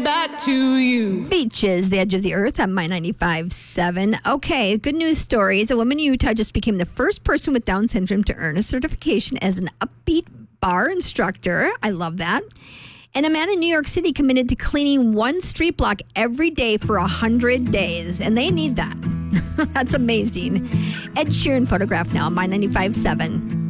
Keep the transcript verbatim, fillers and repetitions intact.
coming back to you. Beaches, the edge of the earth on My ninety-five point seven. Okay, good news stories. A woman in Utah just became the first person with Down syndrome to earn a certification as an upbeat bar instructor. I love that. And a man in New York City committed to cleaning one street block every day for one hundred days. And they need that. That's amazing. Ed Sheeran photograph now on My ninety-five point seven.